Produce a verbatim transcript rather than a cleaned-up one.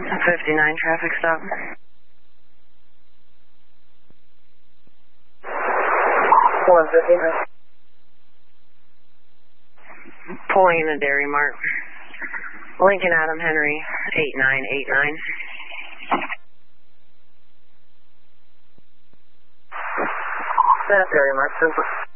fifty-nine traffic stop. one fifty-nine. Pulling in the Dairy Mart. Lincoln Adam Henry, eight nine eight nine. That's Dairy Mart, super.